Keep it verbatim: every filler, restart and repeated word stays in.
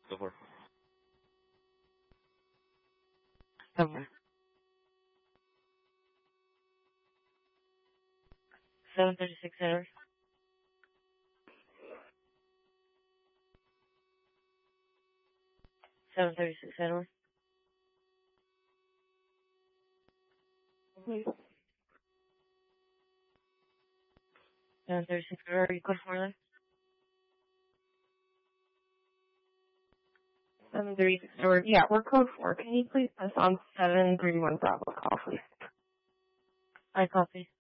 Go for it. Okay. seven thirty-six Edward. seven thirty-six Edward. Please. seven thirty-six Edward. Are you code for them? seven thirty-six Edward. Yeah, we're code four. Can you please press on seven three one Bravo call, please? I copy.